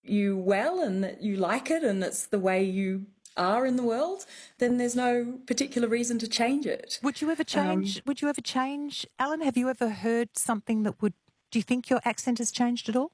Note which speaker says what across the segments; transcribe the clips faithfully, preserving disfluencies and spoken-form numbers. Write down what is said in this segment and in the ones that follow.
Speaker 1: you well and that you like it and it's the way you are in the world, then there's no particular reason to change it.
Speaker 2: Would you ever
Speaker 1: Um,
Speaker 2: change? Would you ever change, Alan? Have you ever heard something that would? Do you think your accent has changed at all?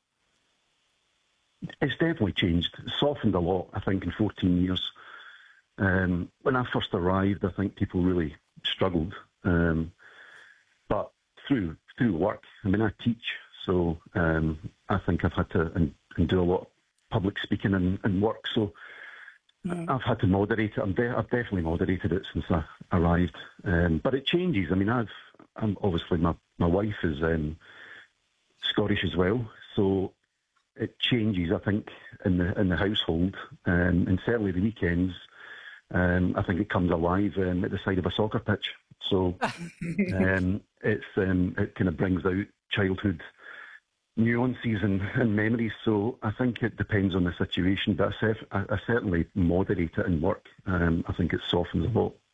Speaker 3: It's definitely changed. It's softened a lot, I think, in fourteen years. Um, when I first arrived, I think people really struggled. Um, but through through work, I mean, I teach, so um, I think I've had to and, and do a lot of public speaking and, and work. So
Speaker 1: mm.
Speaker 3: I've had to moderate it. I'm de- I've definitely moderated it since I arrived. Um, but it changes. I mean, I've I'm obviously my my wife is um, Scottish as well, so it changes, I think, in the in the household, um, and certainly the weekends. Um, I think it comes alive um, at the side of a soccer pitch. So um, it's um, it kind of brings out childhood nuances and, and memories. So I think it depends on the situation, but I, I, I certainly moderate it in work. Um, I think it softens a lot.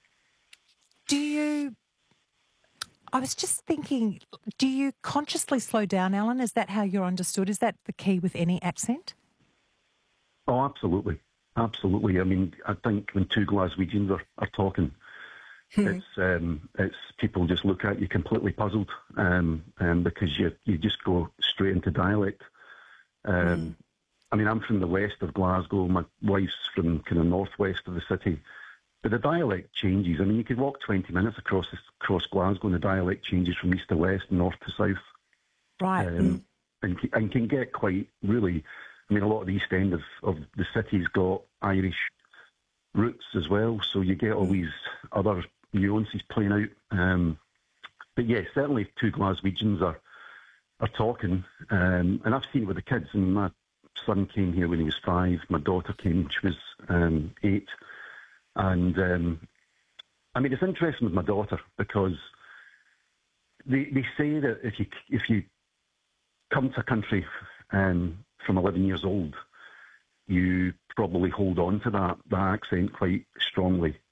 Speaker 2: Do you? I was just thinking, do you consciously slow down, Alan? Is that how you're understood? Is that the key with any accent?
Speaker 3: Oh, absolutely. Absolutely. I mean, I think when two Glaswegians are, are talking, it's um, it's people just look at you completely puzzled, um, um, because you you just go straight into dialect. Um, mm. I mean, I'm from the west of Glasgow. My wife's from kind of northwest of the city. But the dialect changes. I mean, you could walk twenty minutes across across Glasgow and the dialect changes from east to west, north to south.
Speaker 2: Right.
Speaker 3: Um,
Speaker 2: mm.
Speaker 3: and, and can get quite, really, I mean, a lot of the east end of, of the city's got Irish roots as well, so you get all these other nuances playing out. Um, but yeah, certainly two Glaswegians are, are talking, um, and I've seen it with the kids, and my son came here when he was five, my daughter came when she was um, eight. And, um, I mean, it's interesting with my daughter because they they say that if you if you come to a country um, from eleven years old, you probably hold on to that, that accent quite strongly.